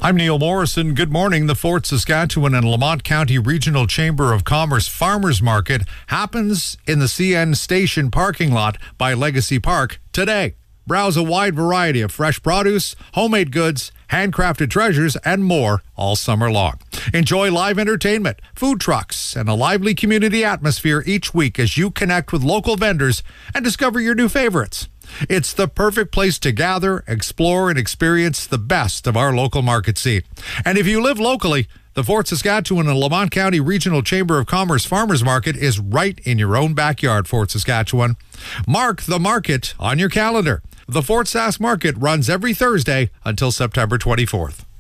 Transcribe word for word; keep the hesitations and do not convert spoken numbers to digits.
I'm Neil Morrison. Good morning. The Fort Saskatchewan and Lamont County Regional Chamber of Commerce Farmers Market happens in the C N Station parking lot by Legacy Park today. Browse a wide variety of fresh produce, homemade goods, handcrafted treasures, and more all summer long. Enjoy live entertainment, food trucks, and a lively community atmosphere each week as you connect with local vendors and discover your new favorites. It's the perfect place to gather, explore, and experience the best of our local market scene. And if you live locally, the Fort Saskatchewan and Lamont County Regional Chamber of Commerce Farmers Market is right in your own backyard, Fort Saskatchewan. Mark the market on your calendar. The Fort Sask Market runs every Thursday until September twenty-fourth.